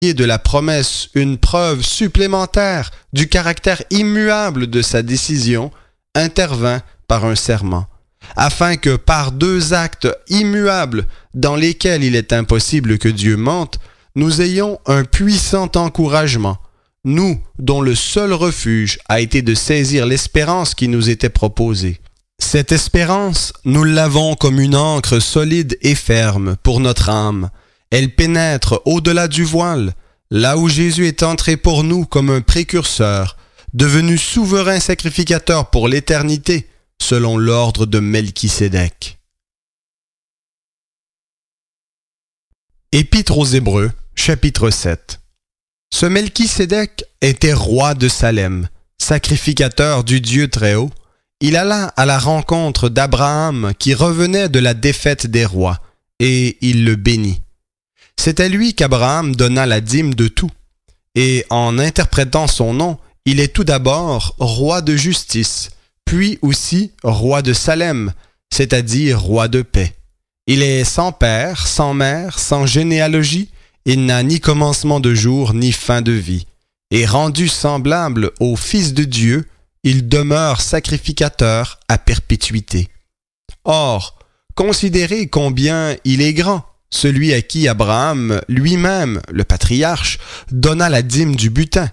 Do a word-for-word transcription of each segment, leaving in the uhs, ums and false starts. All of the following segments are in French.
de la promesse une preuve supplémentaire du caractère immuable de sa décision, intervint par un serment, afin que par deux actes immuables dans lesquels il est impossible que Dieu mente, nous ayons un puissant encouragement, nous dont le seul refuge a été de saisir l'espérance qui nous était proposée. Cette espérance, nous l'avons comme une ancre solide et ferme pour notre âme. Elle pénètre au-delà du voile, là où Jésus est entré pour nous comme un précurseur, devenu souverain sacrificateur pour l'éternité, selon l'ordre de Melchisédek. Épître aux Hébreux, chapitre sept. Ce Melchisédek était roi de Salem, sacrificateur du Dieu Très-Haut. Il alla à la rencontre d'Abraham qui revenait de la défaite des rois, et il le bénit. C'est à lui qu'Abraham donna la dîme de tout, et en interprétant son nom, il est tout d'abord roi de justice, puis aussi roi de Salem, c'est-à-dire roi de paix. Il est sans père, sans mère, sans généalogie, il n'a ni commencement de jour ni fin de vie, et rendu semblable au Fils de Dieu, il demeure sacrificateur à perpétuité. Or, considérez combien il est grand, celui à qui Abraham lui-même, le patriarche, donna la dîme du butin.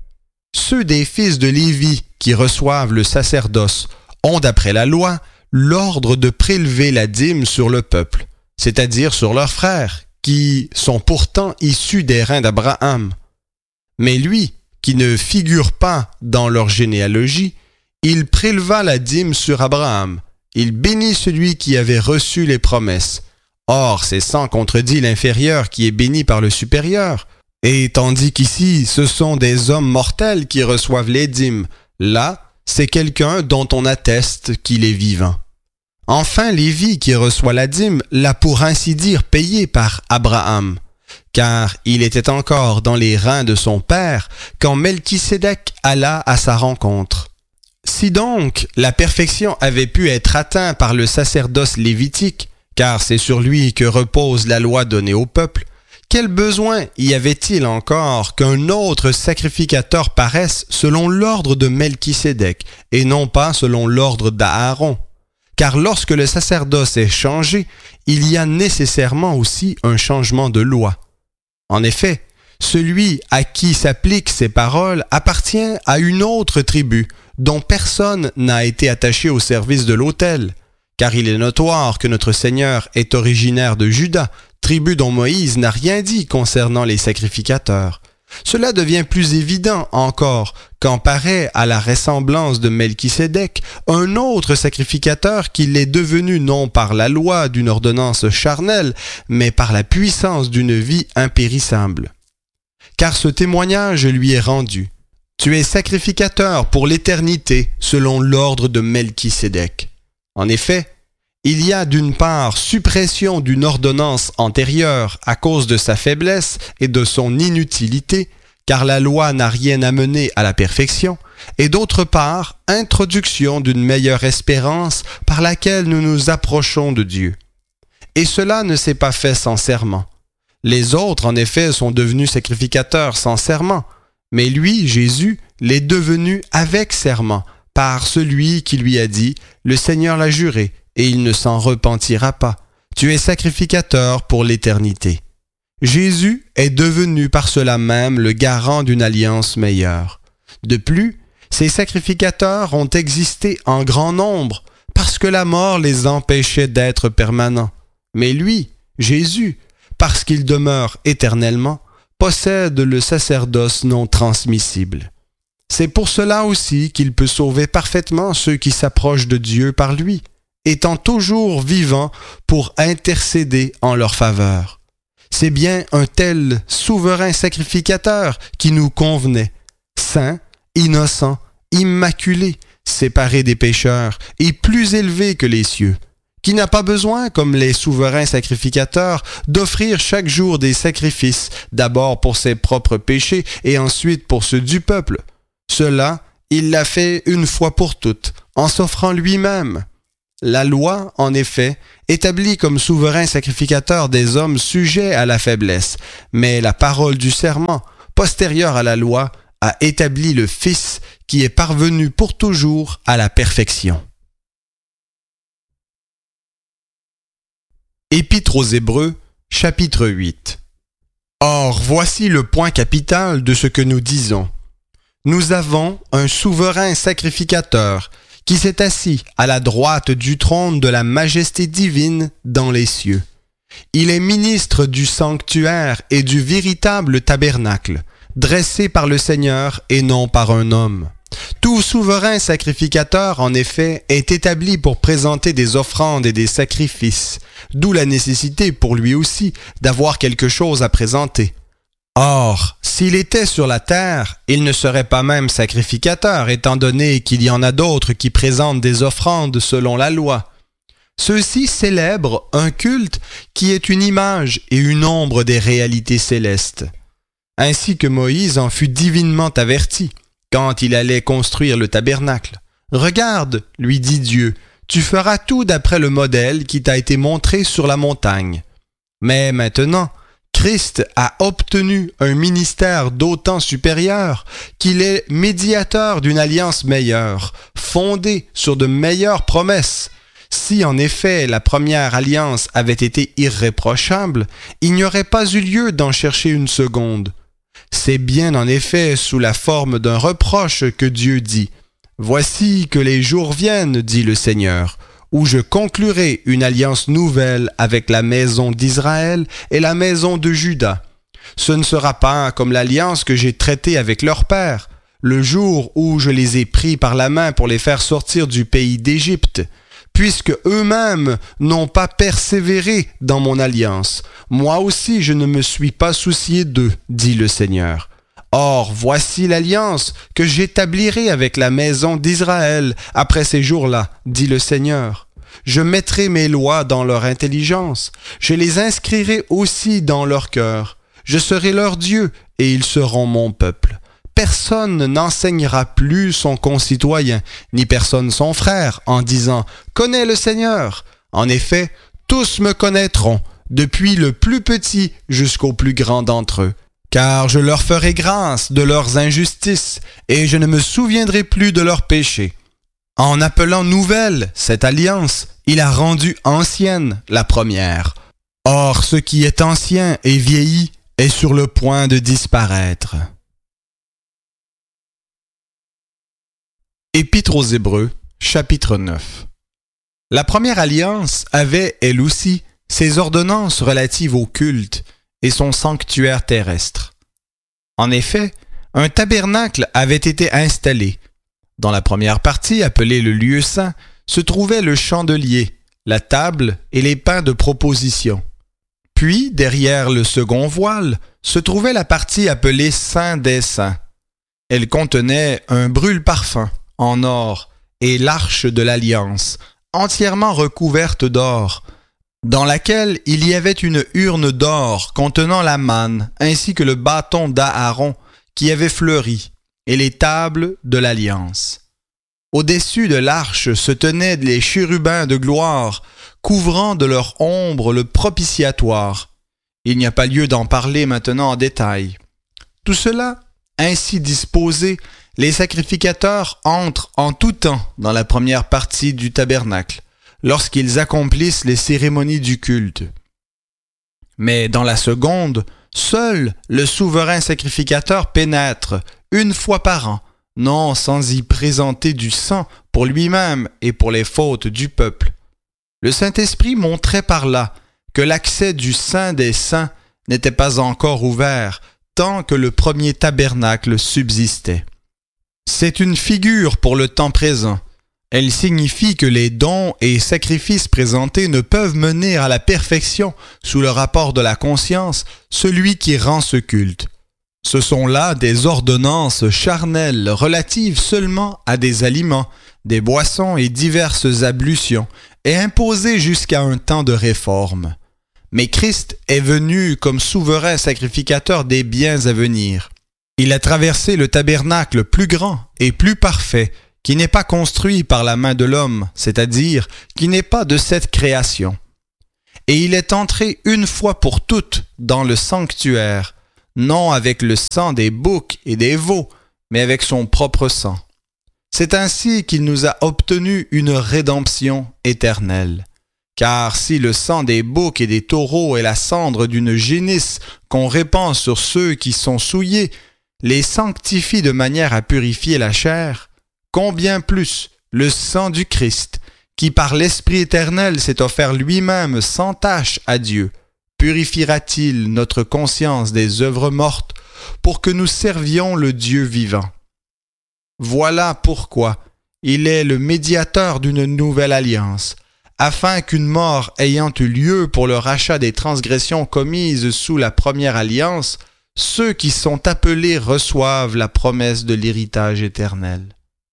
Ceux des fils de Lévi qui reçoivent le sacerdoce ont, d'après la loi, l'ordre de prélever la dîme sur le peuple, c'est-à-dire sur leurs frères, qui sont pourtant issus des reins d'Abraham. Mais lui, qui ne figure pas dans leur généalogie, il préleva la dîme sur Abraham. Il bénit celui qui avait reçu les promesses. Or, c'est sans contredit l'inférieur qui est béni par le supérieur. Et tandis qu'ici, ce sont des hommes mortels qui reçoivent les dîmes, là, c'est quelqu'un dont on atteste qu'il est vivant. Enfin, Lévi qui reçoit la dîme l'a pour ainsi dire payé par Abraham, car il était encore dans les reins de son père quand Melchisédek alla à sa rencontre. Si donc la perfection avait pu être atteinte par le sacerdoce lévitique, car c'est sur lui que repose la loi donnée au peuple, quel besoin y avait-il encore qu'un autre sacrificateur paraisse selon l'ordre de Melchisédek et non pas selon l'ordre d'Aaron? Car lorsque le sacerdoce est changé, il y a nécessairement aussi un changement de loi. En effet, celui à qui s'appliquent ces paroles appartient à une autre tribu, dont personne n'a été attaché au service de l'autel, car il est notoire que notre Seigneur est originaire de Juda, tribu dont Moïse n'a rien dit concernant les sacrificateurs. Cela devient plus évident encore quand paraît à la ressemblance de Melchisédek un autre sacrificateur qui l'est devenu non par la loi d'une ordonnance charnelle, mais par la puissance d'une vie impérissable. Car ce témoignage lui est rendu. Tu es sacrificateur pour l'éternité selon l'ordre de Melchisédek. En effet, il y a d'une part suppression d'une ordonnance antérieure à cause de sa faiblesse et de son inutilité, car la loi n'a rien amené à la perfection, et d'autre part introduction d'une meilleure espérance par laquelle nous nous approchons de Dieu. Et cela ne s'est pas fait sans serment. Les autres, en effet, sont devenus sacrificateurs sans serment, mais lui, Jésus, l'est devenu avec serment, par celui qui lui a dit « Le Seigneur l'a juré ». Et il ne s'en repentira pas. Tu es sacrificateur pour l'éternité. Jésus est devenu par cela même le garant d'une alliance meilleure. De plus, ces sacrificateurs ont existé en grand nombre parce que la mort les empêchait d'être permanents. Mais lui, Jésus, parce qu'il demeure éternellement, possède le sacerdoce non transmissible. C'est pour cela aussi qu'il peut sauver parfaitement ceux qui s'approchent de Dieu par lui, étant toujours vivant pour intercéder en leur faveur. C'est bien un tel souverain sacrificateur qui nous convenait, saint, innocent, immaculé, séparé des pécheurs et plus élevé que les cieux, qui n'a pas besoin, comme les souverains sacrificateurs, d'offrir chaque jour des sacrifices, d'abord pour ses propres péchés et ensuite pour ceux du peuple. Cela, il l'a fait une fois pour toutes, en s'offrant lui-même. La loi, en effet, établit comme souverain sacrificateur des hommes sujets à la faiblesse, mais la parole du serment, postérieure à la loi, a établi le Fils qui est parvenu pour toujours à la perfection. Épître aux Hébreux, chapitre huit. Or, voici le point capital de ce que nous disons. Nous avons un souverain sacrificateur qui s'est assis à la droite du trône de la majesté divine dans les cieux. Il est ministre du sanctuaire et du véritable tabernacle, dressé par le Seigneur et non par un homme. Tout souverain sacrificateur, en effet, est établi pour présenter des offrandes et des sacrifices, d'où la nécessité pour lui aussi d'avoir quelque chose à présenter. Or, s'il était sur la terre, il ne serait pas même sacrificateur, étant donné qu'il y en a d'autres qui présentent des offrandes selon la loi. Ceux-ci célèbrent un culte qui est une image et une ombre des réalités célestes. Ainsi que Moïse en fut divinement averti, quand il allait construire le tabernacle. « Regarde, lui dit Dieu, tu feras tout d'après le modèle qui t'a été montré sur la montagne. » Mais maintenant, Christ a obtenu un ministère d'autant supérieur qu'il est médiateur d'une alliance meilleure, fondée sur de meilleures promesses. Si en effet la première alliance avait été irréprochable, il n'y aurait pas eu lieu d'en chercher une seconde. C'est bien en effet sous la forme d'un reproche que Dieu dit « Voici que les jours viennent, dit le Seigneur, où je conclurai une alliance nouvelle avec la maison d'Israël et la maison de Juda. Ce ne sera pas comme l'alliance que j'ai traitée avec leur père, le jour où je les ai pris par la main pour les faire sortir du pays d'Égypte, puisque eux-mêmes n'ont pas persévéré dans mon alliance. Moi aussi je ne me suis pas soucié d'eux, dit le Seigneur. Or, voici l'alliance que j'établirai avec la maison d'Israël après ces jours-là, dit le Seigneur. Je mettrai mes lois dans leur intelligence, je les inscrirai aussi dans leur cœur. Je serai leur Dieu et ils seront mon peuple. Personne n'enseignera plus son concitoyen, ni personne son frère, en disant « Connais le Seigneur ». En effet, tous me connaîtront, depuis le plus petit jusqu'au plus grand d'entre eux. Car je leur ferai grâce de leurs injustices, et je ne me souviendrai plus de leurs péchés. En appelant nouvelle cette alliance, il a rendu ancienne la première. Or, ce qui est ancien et vieilli est sur le point de disparaître. Épître aux Hébreux, chapitre neuf. La première alliance avait, elle aussi, ses ordonnances relatives au culte et son sanctuaire terrestre. En effet, un tabernacle avait été installé. Dans la première partie, appelée le lieu saint, se trouvait le chandelier, la table et les pains de proposition. Puis, derrière le second voile, se trouvait la partie appelée Saint des Saints. Elle contenait un brûle-parfum en or et l'arche de l'Alliance, entièrement recouverte d'or, dans laquelle il y avait une urne d'or contenant la manne, ainsi que le bâton d'Aaron qui avait fleuri, et les tables de l'Alliance. Au-dessus de l'arche se tenaient les chérubins de gloire, couvrant de leur ombre le propitiatoire. Il n'y a pas lieu d'en parler maintenant en détail. Tout cela, ainsi disposé, les sacrificateurs entrent en tout temps dans la première partie du tabernacle, lorsqu'ils accomplissent les cérémonies du culte. Mais dans la seconde, seul le souverain sacrificateur pénètre une fois par an, non sans y présenter du sang pour lui-même et pour les fautes du peuple. Le Saint-Esprit montrait par là que l'accès du Saint des Saints n'était pas encore ouvert tant que le premier tabernacle subsistait. C'est une figure pour le temps présent. Elle signifie que les dons et sacrifices présentés ne peuvent mener à la perfection sous le rapport de la conscience celui qui rend ce culte. Ce sont là des ordonnances charnelles relatives seulement à des aliments, des boissons et diverses ablutions, et imposées jusqu'à un temps de réforme. Mais Christ est venu comme souverain sacrificateur des biens à venir. Il a traversé le tabernacle plus grand et plus parfait qui n'est pas construit par la main de l'homme, c'est-à-dire qui n'est pas de cette création. Et il est entré une fois pour toutes dans le sanctuaire, non avec le sang des boucs et des veaux, mais avec son propre sang. C'est ainsi qu'il nous a obtenu une rédemption éternelle. Car si le sang des boucs et des taureaux est la cendre d'une génisse qu'on répand sur ceux qui sont souillés, les sanctifie de manière à purifier la chair, combien plus le sang du Christ, qui par l'Esprit éternel s'est offert lui-même sans tache à Dieu, purifiera-t-il notre conscience des œuvres mortes pour que nous servions le Dieu vivant. Voilà pourquoi il est le médiateur d'une nouvelle alliance, afin qu'une mort ayant eu lieu pour le rachat des transgressions commises sous la première alliance, ceux qui sont appelés reçoivent la promesse de l'héritage éternel.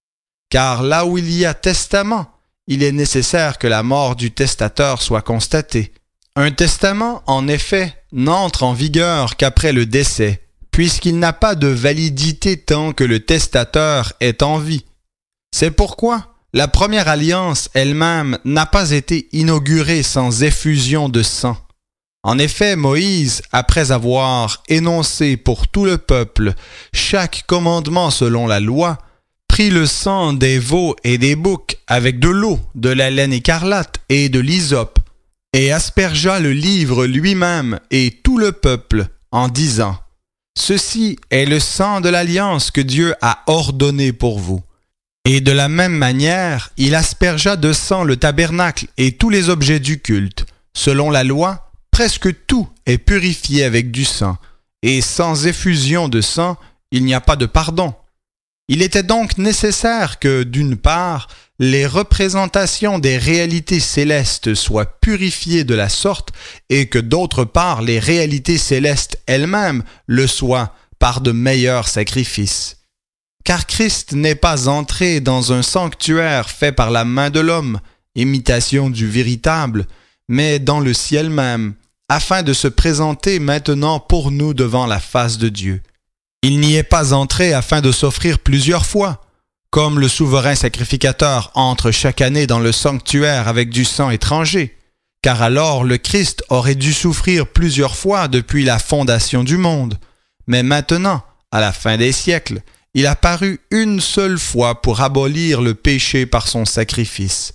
Car là où il y a testament, il est nécessaire que la mort du testateur soit constatée. Un testament, en effet, n'entre en vigueur qu'après le décès, puisqu'il n'a pas de validité tant que le testateur est en vie. C'est pourquoi la première alliance elle-même n'a pas été inaugurée sans effusion de sang. En effet, Moïse, après avoir énoncé pour tout le peuple chaque commandement selon la loi, prit le sang des veaux et des boucs avec de l'eau, de la laine écarlate et de l'hysope, et aspergea le livre lui-même et tout le peuple en disant « Ceci est le sang de l'alliance que Dieu a ordonné pour vous. » Et de la même manière, il aspergea de sang le tabernacle et tous les objets du culte. Selon la loi, presque tout est purifié avec du sang, et sans effusion de sang, il n'y a pas de pardon. Il était donc nécessaire que, d'une part, les représentations des réalités célestes soient purifiées de la sorte et que, d'autre part, les réalités célestes elles-mêmes le soient par de meilleurs sacrifices. Car Christ n'est pas entré dans un sanctuaire fait par la main de l'homme, imitation du véritable, mais dans le ciel même, afin de se présenter maintenant pour nous devant la face de Dieu. Il n'y est pas entré afin de s'offrir plusieurs fois, comme le souverain sacrificateur entre chaque année dans le sanctuaire avec du sang étranger, car alors le Christ aurait dû souffrir plusieurs fois depuis la fondation du monde. Mais maintenant, à la fin des siècles, il a paru une seule fois pour abolir le péché par son sacrifice.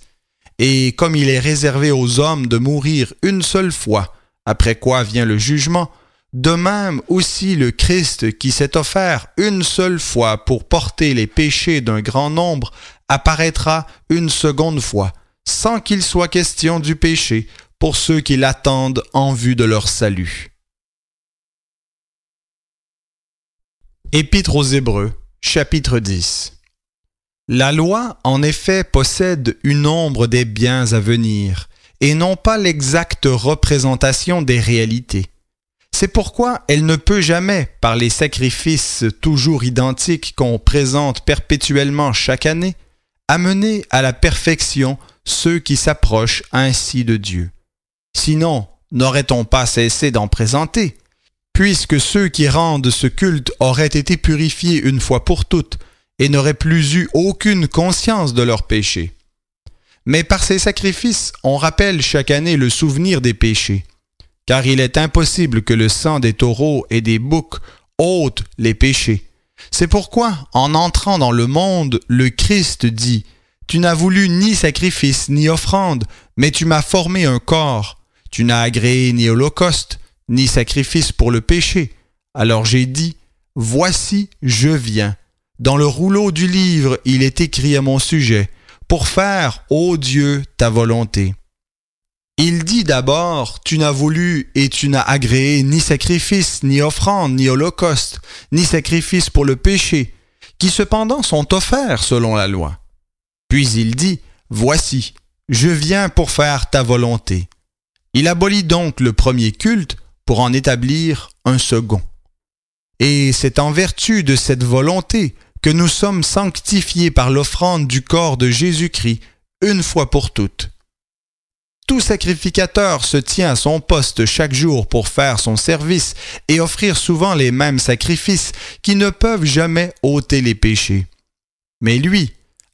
Et comme il est réservé aux hommes de mourir une seule fois, après quoi vient le jugement, de même aussi le Christ qui s'est offert une seule fois pour porter les péchés d'un grand nombre apparaîtra une seconde fois, sans qu'il soit question du péché pour ceux qui l'attendent en vue de leur salut. Épître aux Hébreux, chapitre dix. La loi, en effet, possède une ombre des biens à venir, et non pas l'exacte représentation des réalités. C'est pourquoi elle ne peut jamais, par les sacrifices toujours identiques qu'on présente perpétuellement chaque année, amener à la perfection ceux qui s'approchent ainsi de Dieu. Sinon, n'aurait-on pas cessé d'en présenter, puisque ceux qui rendent ce culte auraient été purifiés une fois pour toutes et n'auraient plus eu aucune conscience de leurs péchés. Mais par ces sacrifices, on rappelle chaque année le souvenir des péchés, car il est impossible que le sang des taureaux et des boucs ôte les péchés. C'est pourquoi, en entrant dans le monde, le Christ dit « Tu n'as voulu ni sacrifice ni offrande, mais tu m'as formé un corps. Tu n'as agréé ni holocauste, ni sacrifice pour le péché. Alors j'ai dit « Voici, je viens. » Dans le rouleau du livre, il est écrit à mon sujet, pour faire, ô Dieu, ta volonté. Il dit d'abord, tu n'as voulu et tu n'as agréé ni sacrifice, ni offrande, ni holocauste, ni sacrifice pour le péché, qui cependant sont offerts selon la loi. Puis il dit, voici, je viens pour faire ta volonté. Il abolit donc le premier culte pour en établir un second. Et c'est en vertu de cette volonté que nous sommes sanctifiés par l'offrande du corps de Jésus-Christ une fois pour toutes. Tout sacrificateur se tient à son poste chaque jour pour faire son service et offrir souvent les mêmes sacrifices qui ne peuvent jamais ôter les péchés. Mais lui,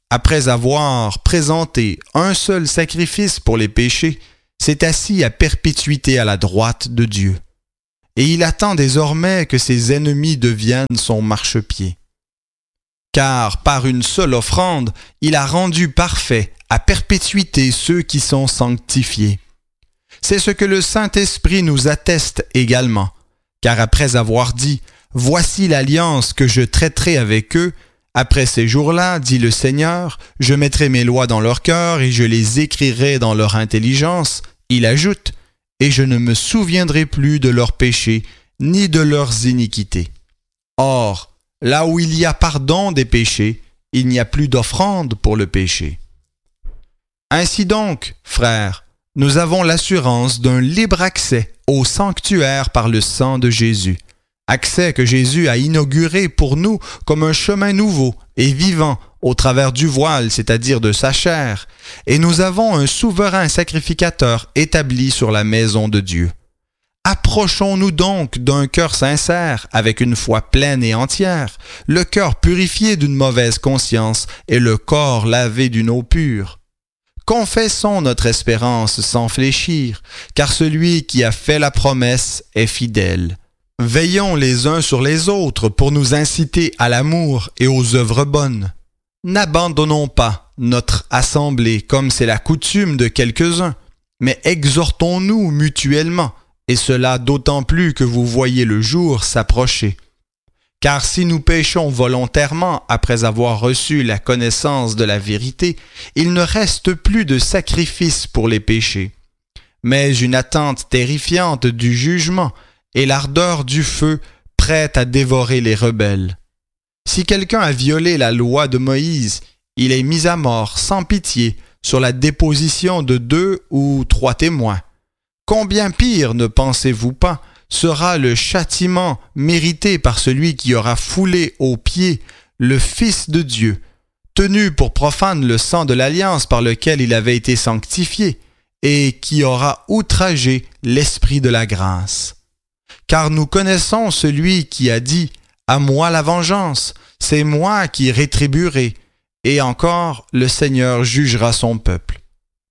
après avoir présenté un seul sacrifice pour les péchés, s'est assis à perpétuité à la droite de Dieu. Et il attend désormais que ses ennemis deviennent son marchepied. Car par une seule offrande, il a rendu parfait à perpétuité ceux qui sont sanctifiés. C'est ce que le Saint-Esprit nous atteste également, car après avoir dit « Voici l'alliance que je traiterai avec eux », après ces jours-là, dit le Seigneur, je mettrai mes lois dans leur cœur et je les écrirai dans leur intelligence. Il ajoute, et je ne me souviendrai plus de leurs péchés, ni de leurs iniquités. Or, là où il y a pardon des péchés, il n'y a plus d'offrande pour le péché. Ainsi donc, frères, nous avons l'assurance d'un libre accès au sanctuaire par le sang de Jésus. Accès que Jésus a inauguré pour nous comme un chemin nouveau et vivant au travers du voile, c'est-à-dire de sa chair, et nous avons un souverain sacrificateur établi sur la maison de Dieu. Approchons-nous donc d'un cœur sincère, avec une foi pleine et entière, le cœur purifié d'une mauvaise conscience et le corps lavé d'une eau pure. Confessons notre espérance sans fléchir, car celui qui a fait la promesse est fidèle. Veillons les uns sur les autres pour nous inciter à l'amour et aux œuvres bonnes. N'abandonnons pas notre assemblée comme c'est la coutume de quelques-uns, mais exhortons-nous mutuellement, et cela d'autant plus que vous voyez le jour s'approcher. Car si nous péchons volontairement après avoir reçu la connaissance de la vérité, il ne reste plus de sacrifice pour les péchés, mais une attente terrifiante du jugement et l'ardeur du feu prête à dévorer les rebelles. Si quelqu'un a violé la loi de Moïse, il est mis à mort sans pitié sur la déposition de deux ou trois témoins. Combien pire, ne pensez-vous pas, sera le châtiment mérité par celui qui aura foulé aux pieds le Fils de Dieu, tenu pour profane le sang de l'alliance par lequel il avait été sanctifié, et qui aura outragé l'Esprit de la grâce. Car nous connaissons celui qui a dit « À moi la vengeance, c'est moi qui rétribuerai », et encore le Seigneur jugera son peuple.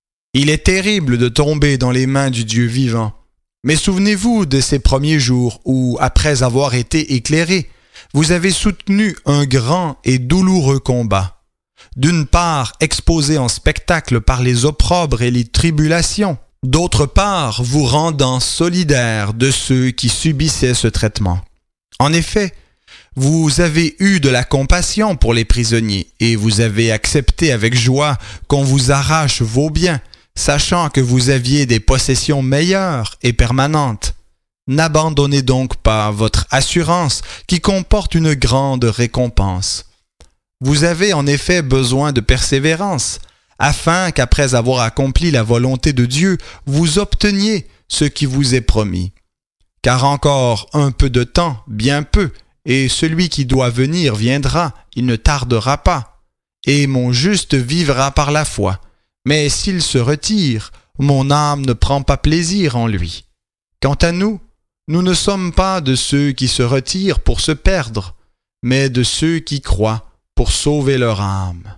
Il est terrible de tomber dans les mains du Dieu vivant. Mais souvenez-vous de ces premiers jours où, après avoir été éclairés, vous avez soutenu un grand et douloureux combat. D'une part, exposé en spectacle par les opprobres et les tribulations, d'autre part, vous rendant solidaire de ceux qui subissaient ce traitement. En effet, vous avez eu de la compassion pour les prisonniers et vous avez accepté avec joie qu'on vous arrache vos biens, sachant que vous aviez des possessions meilleures et permanentes. N'abandonnez donc pas votre assurance qui comporte une grande récompense. Vous avez en effet besoin de persévérance, afin qu'après avoir accompli la volonté de Dieu, vous obteniez ce qui vous est promis. Car encore un peu de temps, bien peu, et celui qui doit venir viendra, il ne tardera pas, et mon juste vivra par la foi. Mais s'il se retire, mon âme ne prend pas plaisir en lui. Quant à nous, nous ne sommes pas de ceux qui se retirent pour se perdre, mais de ceux qui croient pour sauver leur âme.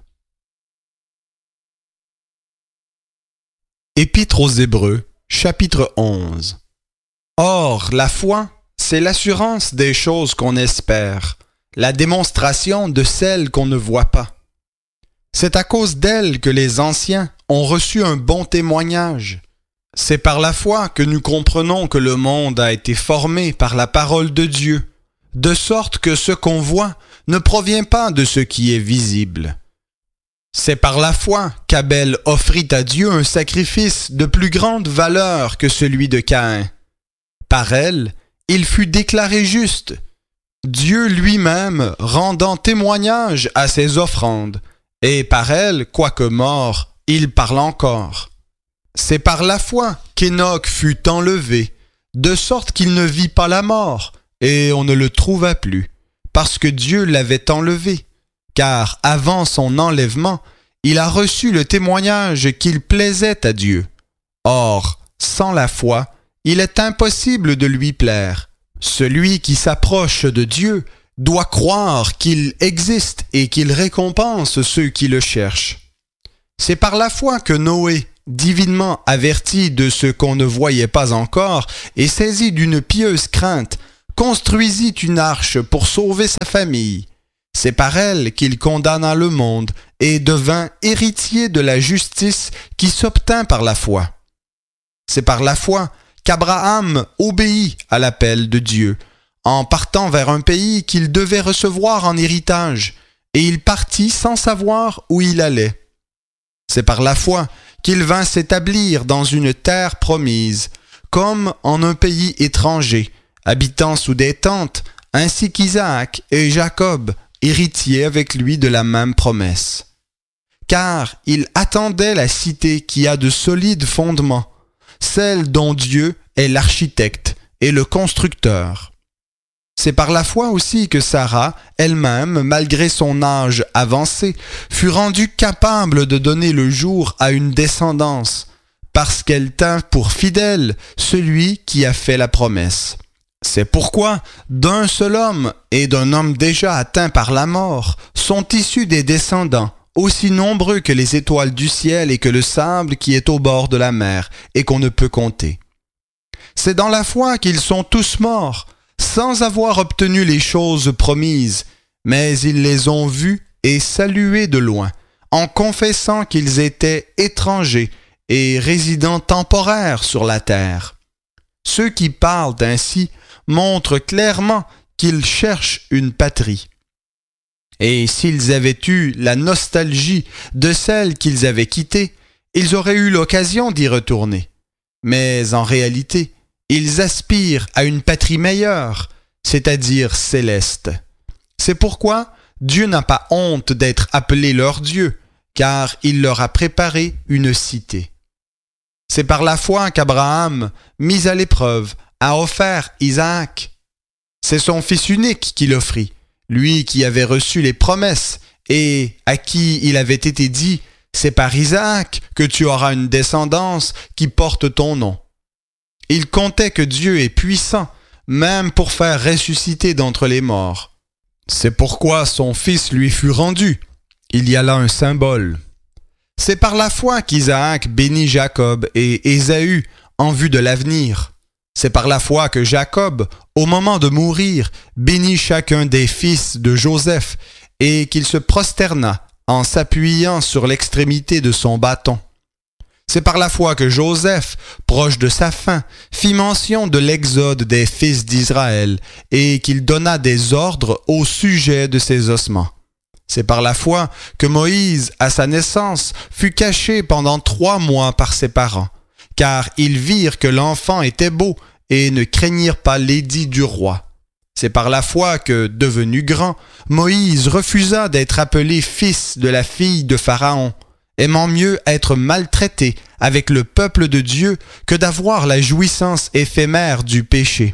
Épître aux Hébreux, chapitre onze. Or, la foi, c'est l'assurance des choses qu'on espère, la démonstration de celles qu'on ne voit pas. C'est à cause d'elle que les anciens ont reçu un bon témoignage. C'est par la foi que nous comprenons que le monde a été formé par la parole de Dieu, de sorte que ce qu'on voit ne provient pas de ce qui est visible. C'est par la foi qu'Abel offrit à Dieu un sacrifice de plus grande valeur que celui de Caïn. Par elle, il fut déclaré juste, Dieu lui-même rendant témoignage à ses offrandes, et par elle, quoique mort, il parle encore. C'est par la foi qu'Énoch fut enlevé, de sorte qu'il ne vit pas la mort, et on ne le trouva plus, parce que Dieu l'avait enlevé. Car avant son enlèvement, il a reçu le témoignage qu'il plaisait à Dieu. Or, sans la foi, il est impossible de lui plaire. Celui qui s'approche de Dieu doit croire qu'il existe et qu'il récompense ceux qui le cherchent. C'est par la foi que Noé, divinement averti de ce qu'on ne voyait pas encore et saisi d'une pieuse crainte, construisit une arche pour sauver sa famille. C'est par elle qu'il condamna le monde et devint héritier de la justice qui s'obtint par la foi. C'est par la foi qu'Abraham obéit à l'appel de Dieu, en partant vers un pays qu'il devait recevoir en héritage, et il partit sans savoir où il allait. C'est par la foi qu'il vint s'établir dans une terre promise, comme en un pays étranger, habitant sous des tentes, ainsi qu'Isaac et Jacob, héritiers avec lui de la même promesse. Car il attendait la cité qui a de solides fondements, celle dont Dieu est l'architecte et le constructeur. C'est par la foi aussi que Sarah, elle-même, malgré son âge avancé, fut rendue capable de donner le jour à une descendance, parce qu'elle tint pour fidèle celui qui a fait la promesse. C'est pourquoi, d'un seul homme et d'un homme déjà atteint par la mort, sont issus des descendants, aussi nombreux que les étoiles du ciel et que le sable qui est au bord de la mer et qu'on ne peut compter. C'est dans la foi qu'ils sont tous morts, sans avoir obtenu les choses promises, mais ils les ont vues et saluées de loin, en confessant qu'ils étaient étrangers et résidents temporaires sur la terre. Ceux qui parlent ainsi montrent clairement qu'ils cherchent une patrie. Et s'ils avaient eu la nostalgie de celle qu'ils avaient quittée, ils auraient eu l'occasion d'y retourner. Mais en réalité, ils aspirent à une patrie meilleure, c'est-à-dire céleste. C'est pourquoi Dieu n'a pas honte d'être appelé leur Dieu, car il leur a préparé une cité. C'est par la foi qu'Abraham, mis à l'épreuve, a offert Isaac. C'est son fils unique qu'il offrit, lui qui avait reçu les promesses et à qui il avait été dit « C'est par Isaac que tu auras une descendance qui porte ton nom ». Il comptait que Dieu est puissant, même pour faire ressusciter d'entre les morts. C'est pourquoi son fils lui fut rendu. Il y a là un symbole. C'est par la foi qu'Isaac bénit Jacob et Ésaü en vue de l'avenir. C'est par la foi que Jacob, au moment de mourir, bénit chacun des fils de Joseph et qu'il se prosterna en s'appuyant sur l'extrémité de son bâton. C'est par la foi que Joseph, proche de sa fin, fit mention de l'exode des fils d'Israël et qu'il donna des ordres au sujet de ses ossements. C'est par la foi que Moïse, à sa naissance, fut caché pendant trois mois par ses parents, car ils virent que l'enfant était beau et ne craignirent pas l'édit du roi. C'est par la foi que, devenu grand, Moïse refusa d'être appelé fils de la fille de Pharaon, aimant mieux être maltraité avec le peuple de Dieu que d'avoir la jouissance éphémère du péché.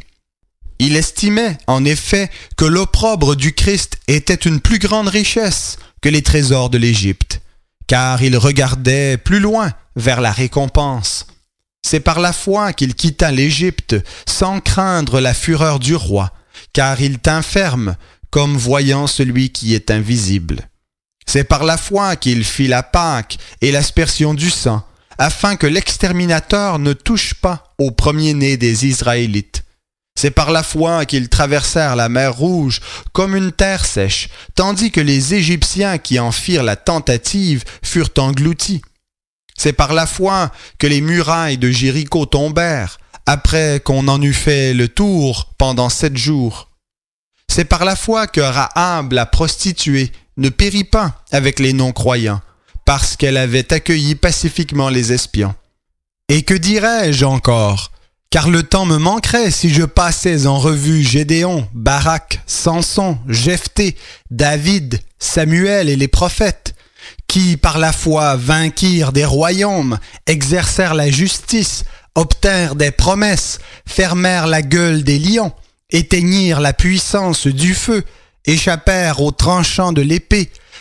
Il estimait, en effet, que l'opprobre du Christ était une plus grande richesse que les trésors de l'Égypte, car il regardait plus loin vers la récompense. C'est par la foi qu'il quitta l'Égypte sans craindre la fureur du roi, car il tint ferme, comme voyant celui qui est invisible. C'est par la foi qu'il fit la Pâque et l'aspersion du sang, afin que l'exterminateur ne touche pas au premier-né des Israélites. C'est par la foi qu'ils traversèrent la mer Rouge comme une terre sèche, tandis que les Égyptiens qui en firent la tentative furent engloutis. C'est par la foi que les murailles de Jéricho tombèrent, après qu'on en eut fait le tour pendant sept jours. C'est par la foi que Rahab, la prostituée, ne périt pas avec les non-croyants, parce qu'elle avait accueilli pacifiquement les espions. Et que dirais-je encore? Car le temps me manquerait si je passais en revue Gédéon, Barak, Samson, Jephthé, David, Samuel et les prophètes, qui par la foi vainquirent des royaumes, exercèrent la justice, obtinrent des promesses, fermèrent la gueule des lions, éteignirent la puissance du feu, échappèrent aux tranchants de l'épée,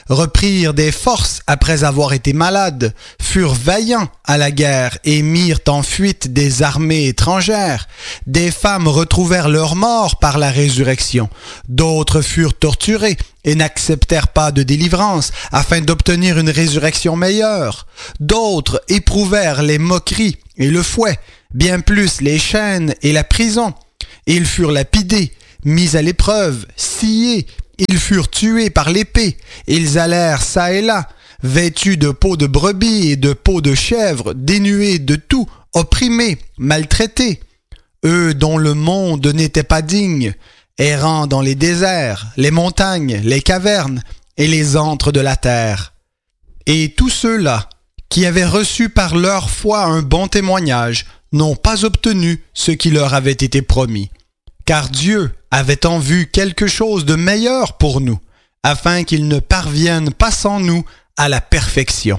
reprirent des forces après avoir été malades, furent vaillants à la guerre et mirent en fuite des armées étrangères. Des femmes retrouvèrent leur mort par la résurrection. D'autres furent torturées et n'acceptèrent pas de délivrance afin d'obtenir une résurrection meilleure. D'autres éprouvèrent les moqueries et le fouet, bien plus les chaînes et la prison. Ils furent lapidés, mis à l'épreuve, sciés. Ils furent tués par l'épée. Ils allèrent çà et là, vêtus de peaux de brebis et de peaux de chèvre, dénués de tout, opprimés, maltraités. Eux dont le monde n'était pas digne, errant dans les déserts, les montagnes, les cavernes et les antres de la terre. Et tous ceux-là, qui avaient reçu par leur foi un bon témoignage, n'ont pas obtenu ce qui leur avait été promis. Car Dieu avait en vue quelque chose de meilleur pour nous, afin qu'ils ne parviennent pas sans nous à la perfection.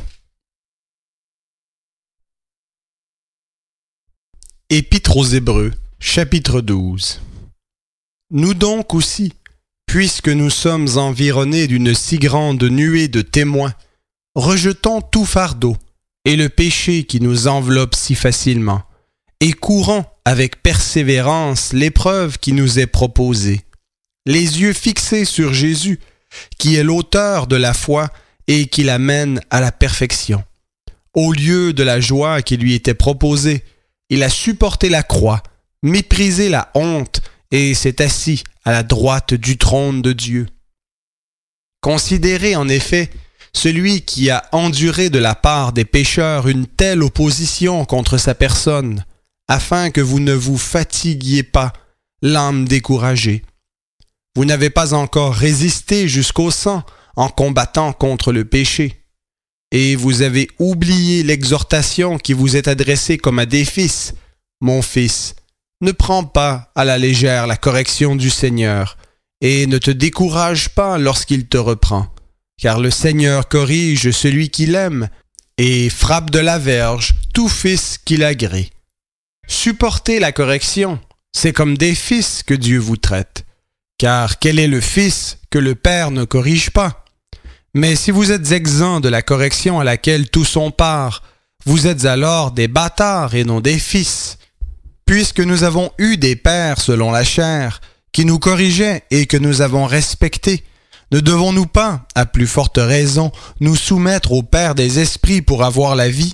Épître aux Hébreux, chapitre douze. Nous donc aussi, puisque nous sommes environnés d'une si grande nuée de témoins, rejetons tout fardeau et le péché qui nous enveloppe si facilement, et courons avec persévérance l'épreuve qui nous est proposée, les yeux fixés sur Jésus, qui est l'auteur de la foi et qui l'amène à la perfection. Au lieu de la joie qui lui était proposée, il a supporté la croix, méprisé la honte et s'est assis à la droite du trône de Dieu. Considérez en effet celui qui a enduré de la part des pécheurs une telle opposition contre sa personne, afin que vous ne vous fatiguiez pas, l'âme découragée. Vous n'avez pas encore résisté jusqu'au sang en combattant contre le péché, et vous avez oublié l'exhortation qui vous est adressée comme à des fils. Mon fils, ne prends pas à la légère la correction du Seigneur, et ne te décourage pas lorsqu'il te reprend, car le Seigneur corrige celui qu'il aime, et frappe de la verge tout fils qu'il agrée. Supportez la correction, c'est comme des fils que Dieu vous traite. Car quel est le fils que le Père ne corrige pas? Mais si vous êtes exempts de la correction à laquelle tous ont part, vous êtes alors des bâtards et non des fils. Puisque nous avons eu des pères selon la chair, qui nous corrigeaient et que nous avons respectés, ne devons-nous pas, à plus forte raison, nous soumettre au Père des esprits pour avoir la vie?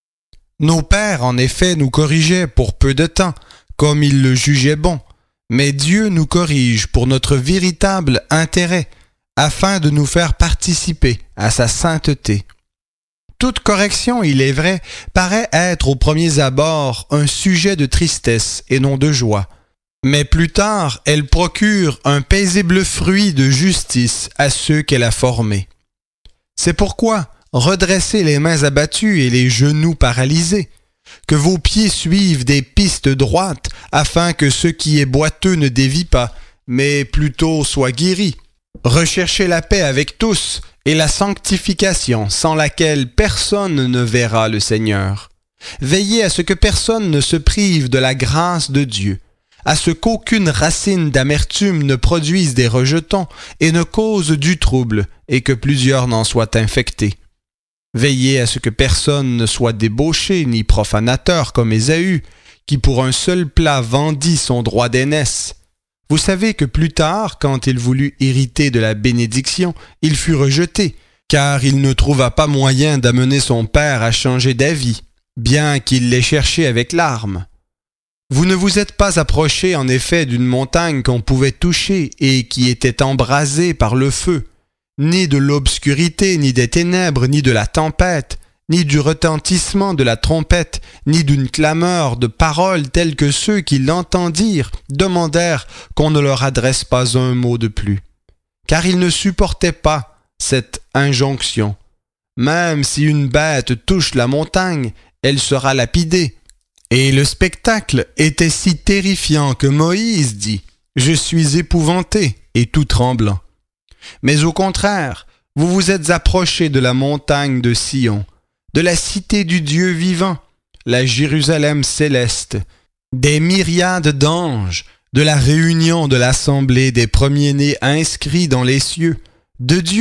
Nos pères, en effet, nous corrigeaient pour peu de temps, comme ils le jugeaient bon, mais Dieu nous corrige pour notre véritable intérêt, afin de nous faire participer à sa sainteté. Toute correction, il est vrai, paraît être au premier abord un sujet de tristesse et non de joie, mais plus tard, elle procure un paisible fruit de justice à ceux qu'elle a formés. C'est pourquoi, redressez les mains abattues et les genoux paralysés, que vos pieds suivent des pistes droites, afin que ce qui est boiteux ne dévie pas, mais plutôt soit guéri. Recherchez la paix avec tous et la sanctification, sans laquelle personne ne verra le Seigneur. Veillez à ce que personne ne se prive de la grâce de Dieu, à ce qu'aucune racine d'amertume ne produise des rejetons et ne cause du trouble, et que plusieurs n'en soient infectés. Veillez à ce que personne ne soit débauché ni profanateur comme Ésaü, qui pour un seul plat vendit son droit d'aînesse. Vous savez que plus tard, quand il voulut hériter de la bénédiction, il fut rejeté, car il ne trouva pas moyen d'amener son père à changer d'avis, bien qu'il l'ait cherché avec larmes. Vous ne vous êtes pas approché en effet d'une montagne qu'on pouvait toucher et qui était embrasée par le feu, ni de l'obscurité, ni des ténèbres, ni de la tempête, ni du retentissement de la trompette, ni d'une clameur de paroles telles que ceux qui l'entendirent demandèrent qu'on ne leur adresse pas un mot de plus. Car ils ne supportaient pas cette injonction. Même si une bête touche la montagne, elle sera lapidée. Et le spectacle était si terrifiant que Moïse dit « Je suis épouvanté et tout tremblant ». Mais au contraire, vous vous êtes approchés de la montagne de Sion, de la cité du Dieu vivant, la Jérusalem céleste, des myriades d'anges, de la réunion de l'assemblée des premiers-nés inscrits dans les cieux, de Dieu,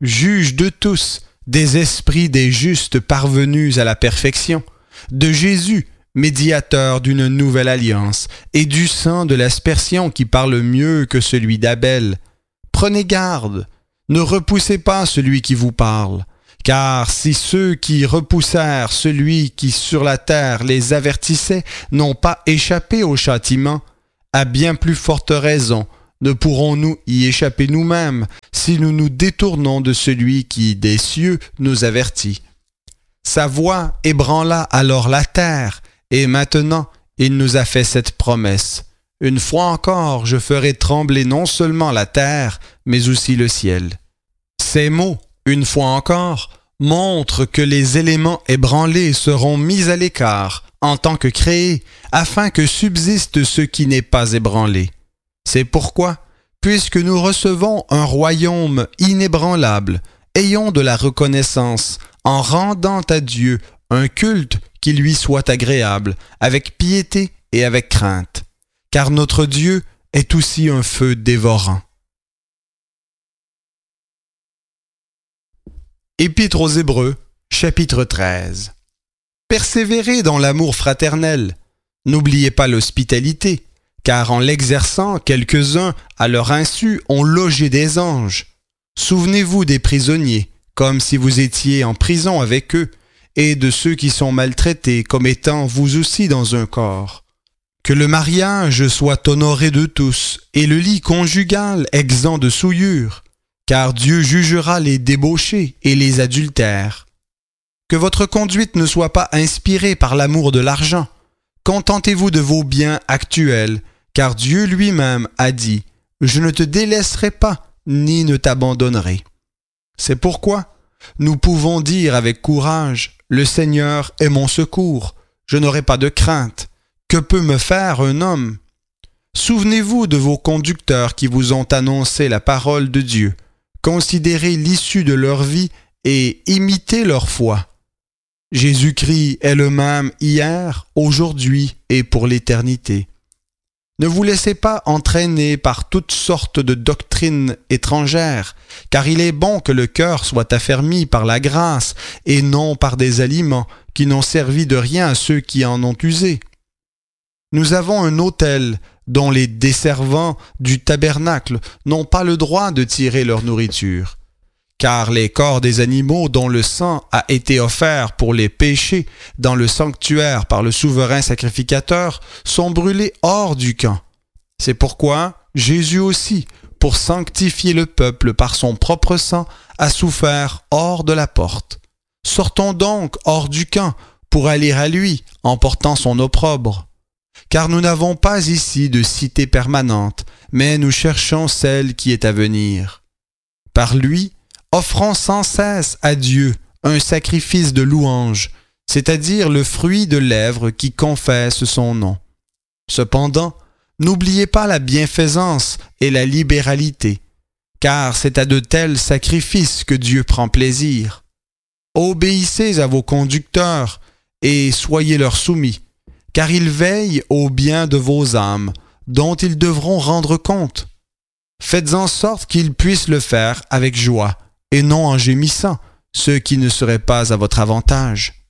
juge de tous, des esprits des justes parvenus à la perfection, de Jésus, médiateur d'une nouvelle alliance, et du sang de l'aspersion qui parle mieux que celui d'Abel. Prenez garde, ne repoussez pas celui qui vous parle, car si ceux qui repoussèrent celui qui sur la terre les avertissait n'ont pas échappé au châtiment, à bien plus forte raison ne pourrons-nous y échapper nous-mêmes si nous nous détournons de celui qui, des cieux, nous avertit. Sa voix ébranla alors la terre, et maintenant il nous a fait cette promesse. Une fois encore, je ferai trembler non seulement la terre, mais aussi le ciel. Ces mots, une fois encore, montrent que les éléments ébranlés seront mis à l'écart en tant que créés, afin que subsiste ce qui n'est pas ébranlé. C'est pourquoi, puisque nous recevons un royaume inébranlable, ayons de la reconnaissance en rendant à Dieu un culte qui lui soit agréable, avec piété et avec crainte, car notre Dieu est aussi un feu dévorant. Épître aux Hébreux, chapitre treize. Persévérez dans l'amour fraternel. N'oubliez pas l'hospitalité, car en l'exerçant, quelques-uns, à leur insu, ont logé des anges. Souvenez-vous des prisonniers, comme si vous étiez en prison avec eux, et de ceux qui sont maltraités, comme étant vous aussi dans un corps. Que le mariage soit honoré de tous, et le lit conjugal exempt de souillure, car Dieu jugera les débauchés et les adultères. Que votre conduite ne soit pas inspirée par l'amour de l'argent. Contentez-vous de vos biens actuels, car Dieu lui-même a dit « Je ne te délaisserai pas, ni ne t'abandonnerai ». C'est pourquoi nous pouvons dire avec courage « Le Seigneur est mon secours, je n'aurai pas de crainte. Que peut me faire un homme ?» Souvenez-vous de vos conducteurs qui vous ont annoncé la parole de Dieu. Considérez l'issue de leur vie et imitez leur foi. Jésus-Christ est le même hier, aujourd'hui et pour l'éternité. Ne vous laissez pas entraîner par toutes sortes de doctrines étrangères, car il est bon que le cœur soit affermi par la grâce et non par des aliments qui n'ont servi de rien à ceux qui en ont usé. Nous avons un autel dont les desservants du tabernacle n'ont pas le droit de tirer leur nourriture. Car les corps des animaux dont le sang a été offert pour les péchés dans le sanctuaire par le souverain sacrificateur sont brûlés hors du camp. C'est pourquoi Jésus aussi, pour sanctifier le peuple par son propre sang, a souffert hors de la porte. Sortons donc hors du camp pour aller à lui en portant son opprobre. Car nous n'avons pas ici de cité permanente, mais nous cherchons celle qui est à venir. Par lui, offrons sans cesse à Dieu un sacrifice de louange, c'est-à-dire le fruit de lèvres qui confessent son nom. Cependant, n'oubliez pas la bienfaisance et la libéralité, car c'est à de tels sacrifices que Dieu prend plaisir. Obéissez à vos conducteurs et soyez leur soumis, car ils veillent au bien de vos âmes, dont ils devront rendre compte. Faites en sorte qu'ils puissent le faire avec joie, et non en gémissant, ce qui ne serait pas à votre avantage.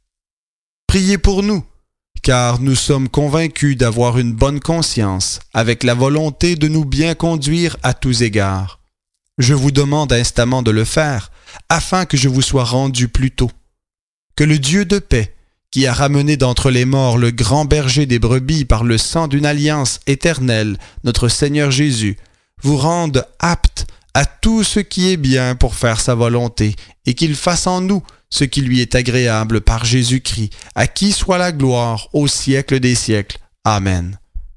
Priez pour nous, car nous sommes convaincus d'avoir une bonne conscience, avec la volonté de nous bien conduire à tous égards. Je vous demande instamment de le faire, afin que je vous sois rendu plus tôt. Que le Dieu de paix, qui a ramené d'entre les morts le grand berger des brebis par le sang d'une alliance éternelle, notre Seigneur Jésus, vous rende apte à tout ce qui est bien pour faire sa volonté, et qu'il fasse en nous ce qui lui est agréable par Jésus-Christ, à qui soit la gloire au siècle des siècles. Amen.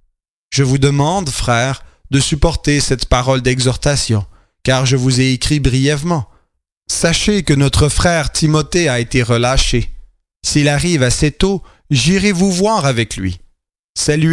Je vous demande, frères, de supporter cette parole d'exhortation, car je vous ai écrit brièvement. Sachez que notre frère Timothée a été relâché. S'il arrive assez tôt, j'irai vous voir avec lui. Saluez